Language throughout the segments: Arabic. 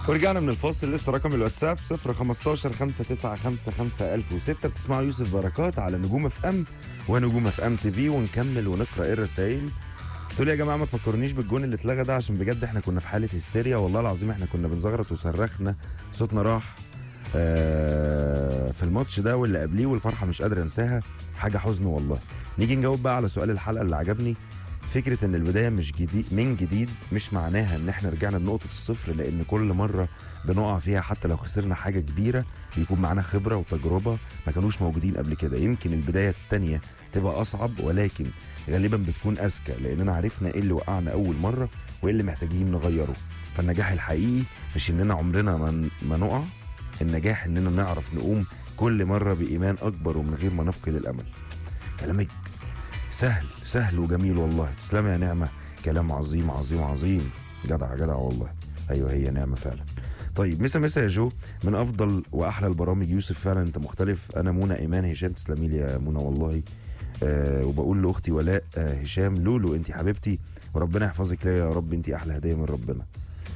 ورجعنا من الفاصل. لسه رقم الواتساب 015 5955 1006. بتسمعوا يوسف بركات على نجوم اف ام ونجوم اف ام تي في، ونكمل ونقرا ايه الرسايل. تقول يا جماعه ما تفكرونيش بالجون اللي اتلغى ده، عشان بجد احنا كنا في حاله هستيريا والله العظيم. احنا كنا بنزغرط وصرخنا، صوتنا راح في الماتش ده واللي قبليه، والفرحه مش قادر انساها، حاجه حزن والله. نيجي نجاوب بقى على سؤال الحلقه اللي عجبني. فكره ان البدايه مش جديد من جديد مش معناها ان احنا رجعنا لنقطه الصفر، لان كل مره بنقع فيها حتى لو خسرنا حاجه كبيره بيكون معانا خبره وتجربه ما كانوش موجودين قبل كده. يمكن البدايه الثانيه تبقى اصعب، ولكن غالبا بتكون اذكى، لاننا عرفنا ايه اللي وقعنا اول مره وايه اللي محتاجين نغيره. فالنجاح الحقيقي مش اننا عمرنا ما نقع، النجاح اننا نعرف نقوم كل مره بايمان اكبر ومن غير ما نفقد الامل. كلامك سهل سهل وجميل والله. تسلم يا نعمه، كلام عظيم عظيم عظيم. جدع جدع والله. ايوه هي نعمه فعلا. طيب مسا مسا يا جو، من افضل واحلى البرامج. يوسف فعلا انت مختلف. انا منى ايمان هشام. تسلمي لي يا منى والله. وبقول لاختي ولاء هشام لولو انت حبيبتي وربنا يحفظك ليا يا رب، انت احلى هديه من ربنا.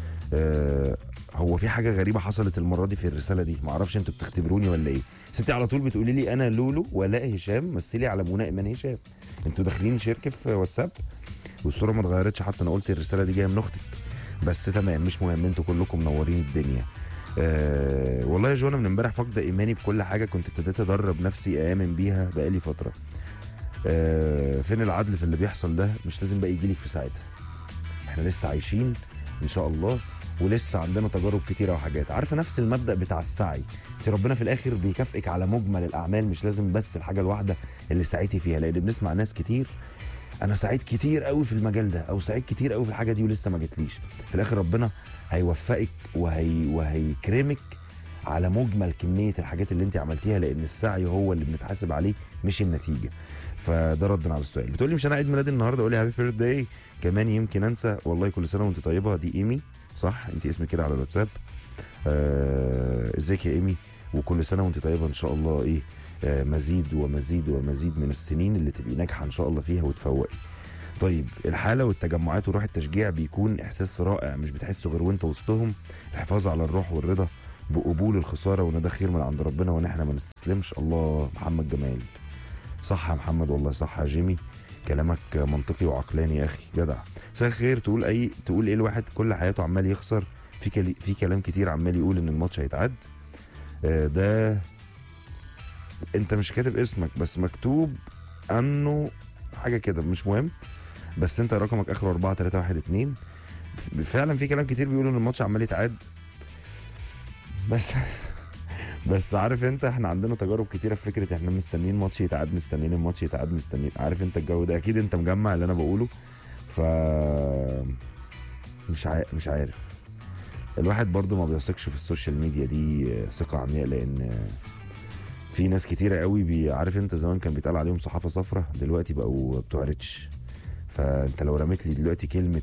هو في حاجه غريبه حصلت المره دي في الرساله دي، ما اعرفش انتوا بتختبروني ولا ايه. ستي على طول بتقولي لي انا لولو ولاء هشام مثلي على منى ايمان هشام. انتوا داخلين شركه في واتساب والصوره ما اتغيرتش، حتى انا قلت الرساله دي جايه من اختك. بس تمام مش مهم، انتوا كلكم منورين الدنيا. والله يا جو انا من امبارح فاقده ايماني بكل حاجه كنت ابتديت ادرب نفسي امن بيها بقالي فتره. فين العدل في اللي بيحصل ده؟ مش لازم بقى يجيلك في ساعتها، احنا لسه عايشين ان شاء الله، ولسه عندنا تجارب كتيره وحاجات. عارفه نفس المبدا بتاع السعي، انت ربنا في الاخر بيكافئك على مجمل الاعمال، مش لازم بس الحاجه الواحده اللي سعيتي فيها. لان بنسمع ناس كتير انا سعيد كتير قوي في المجال ده او سعيد كتير قوي في الحاجه دي ولسه ما جتليش. في الاخر ربنا هيوفقك وهيكرمك على مجمل كميه الحاجات اللي انت عملتيها، لان السعي هو اللي بنتحاسب عليه مش النتيجه. فده ردا على السؤال. بتقولي مش انا عيد ميلادي النهارده، قولي هابي بيرث داي كمان يمكن انسى. والله كل سنه وانت طيبه. دي ايمي صح؟ انت اسمك كده على الواتساب. ازيك يا ايمي، وكل سنه وانت طيبه ان شاء الله. ايه مزيد ومزيد ومزيد من السنين اللي تبقي ناجحه ان شاء الله فيها وتفوقي. طيب الحاله والتجمعات وروح التشجيع بيكون احساس رائع، مش بتحسه غير وانت وسطهم. الحفاظ على الروح والرضا بقبول الخساره، وان ده خير من عند ربنا وان احنا ما نستسلمش. الله محمد جمال. صح يا محمد والله، صح يا جيمي، كلامك منطقي وعقلاني يا اخي. جدع. مساء الخير. تقول ايه الواحد كل حياته عمال يخسر في كلام كتير عمال يقول ان الماتش هيتعاد. ده انت مش كاتب اسمك بس مكتوب انه حاجه كده مش مهم، بس انت رقمك اخره 4312. فعلا في كلام كتير بيقولوا ان الماتش عمال يتعاد، بس عارف انت احنا عندنا تجارب كتيره في فكره احنا مستنيين ماتش يتعاد، مستنيين الماتش يتعاد، مستنيين. عارف انت الجو ده اكيد انت مجمع اللي انا بقوله. ف مش عارف. الواحد برضو ما بيثقش في السوشيال ميديا دي ثقه عمياء، لان في ناس كتيره قوي عارف انت زمان كان بيتقال عليهم صحافه صفرة، دلوقتي بقوا بتوع ريتش. فانت لو رميت لي دلوقتي كلمه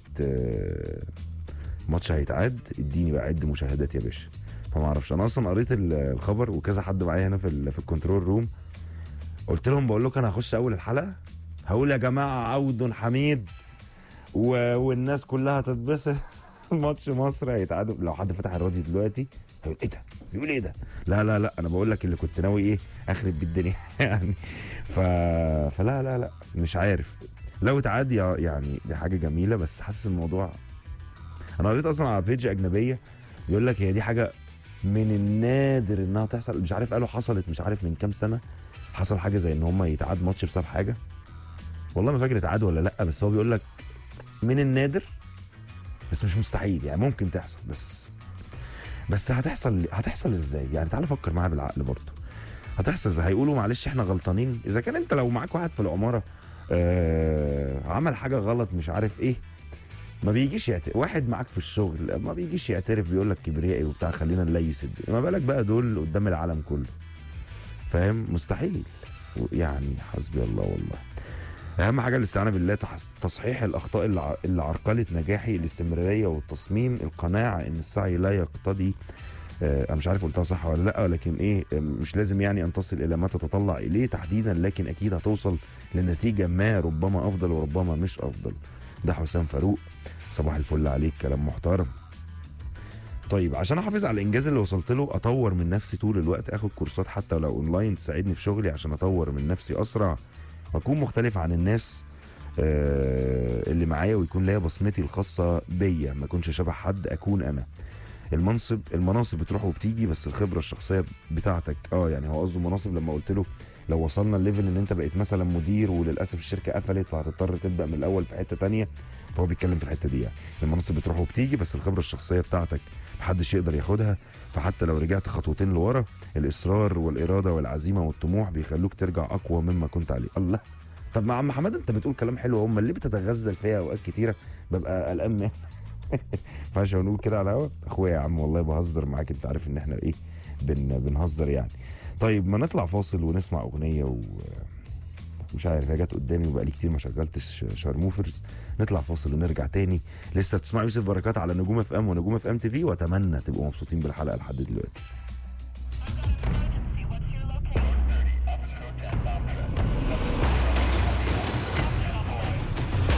ماتش هيتعاد اديني بقى عد مشاهدات يا باشا. فما اعرفش. انا اصلا قريت الخبر وكذا حد معايا هنا في الكنترول روم، قلت لهم بقول لكم انا هخش اول الحلقه هقول يا جماعه عود حميد والناس كلها تتبسط ماتش مصر هيتعادل. لو حد فتح الراديو دلوقتي هيقول ايه ده؟ بيقول ايه ده؟ لا انا بقول لك اللي كنت ناوي ايه اخرب بالدنيا يعني. فلا مش عارف. لو اتعاد يعني دي حاجه جميله، بس حاسس الموضوع. انا قريت اصلا على بيج اجنبيه بيقول لك هي دي حاجه من النادر انها تحصل. مش عارف قالوا حصلت مش عارف من كام سنه حصل حاجه زي ان هم يتعاد ماتش بسبب حاجه. والله ما فاكر اتعاد ولا لا، بس هو بيقول لك من النادر بس مش مستحيل. يعني ممكن تحصل، بس هتحصل ازاي؟ يعني تعال فكر معايا بالعقل برضه. هتحصل ازاي؟ هيقولوا معلش احنا غلطانين. اذا كان انت لو معاك واحد في العماره عمل حاجه غلط مش عارف ايه، ما بيجيش يعترف. واحد معاك في الشغل ما بيجيش يعترف، بيقول لك كبريائي وبتاع خلينا نليس الدنيا، ما بالك بقى دول قدام العالم كله؟ فاهم؟ مستحيل يعني. حسبي الله والله. اهم حاجه الاستعانه بالله، تصحيح الاخطاء اللي عرقلت نجاحي، الاستمراريه والتصميم، القناعه ان السعي لا يقتضي انا مش عارف قلتها صح ولا لا، لكن ايه مش لازم يعني ان تصل الى ما تتطلع اليه تحديدا، لكن اكيد هتوصل لنتيجه ما ربما افضل وربما مش افضل. ده حسام فاروق. صباح الفل عليك، كلام محترم. طيب عشان احافظ على الانجاز اللي وصلت له، اطور من نفسي طول الوقت، اخد كورسات حتى لو اونلاين تساعدني في شغلي عشان اطور من نفسي اسرع واكون مختلف عن الناس اللي معايا، ويكون ليا بصمتي الخاصه بيا، ما اكونش شبه حد، اكون انا. المناصب بتروح وبتيجي، بس الخبره الشخصيه بتاعتك. يعني هو قصده المناصب لما قلت له لو وصلنا الليفل ان انت بقيت مثلا مدير وللاسف الشركه قفلت فهتضطر تبدا من الاول في حته تانية، فهو بيتكلم في الحته دي. يعني المناصب بتروح وبتيجي، بس الخبره الشخصيه بتاعتك محدش يقدر ياخدها، فحتى لو رجعت خطوتين لورا، الاصرار والاراده والعزيمه والطموح بيخلوك ترجع اقوى مما كنت عليه. الله. طب مع عم حماد انت بتقول كلام حلو، هم اللي بتتغزل فيها اوقات كتيره ببقى قلقان منه. ما ينفعش نقول كده على الهوا. اخويا يا عم والله بهزر معاك، انت عارف ان احنا ايه بنهزر يعني. طيب ما نطلع فاصل ونسمع اغنيه مش عارف هي جت قدامي وبقالي كتير ما شغلتش شارموفرز. نطلع فاصل ونرجع تاني. لسه بتسمعوا يوسف بركات على نجوم اف ام ونجوم اف ام تي في، واتمنى تبقوا مبسوطين بالحلقه لحد دلوقتي.